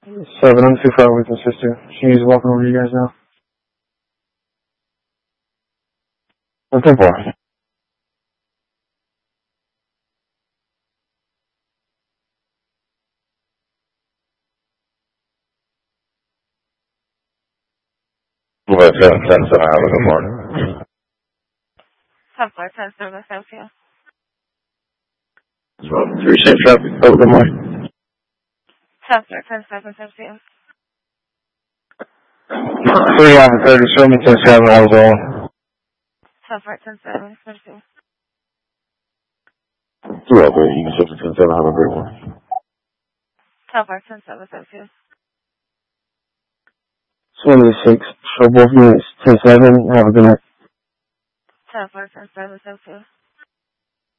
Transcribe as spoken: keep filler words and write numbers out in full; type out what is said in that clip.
Seven, I'm too far away from sister. She's walking over to you guys now. What's up for? Well, ten, ten, seven, have a good morning. ten four, ten seven, Southfield. Three six traffic. Oh, good morning. ten four, ten seven, Southfield. Three on thirty, show me ten seven, I was on. ten four, ten seven, Southfield. Two up there, you can shift to ten seven, have a great one. ten four, ten seven, Southfield. twenty-six, show both units ten seven, have a good night. ten four, ten seven, Southfield.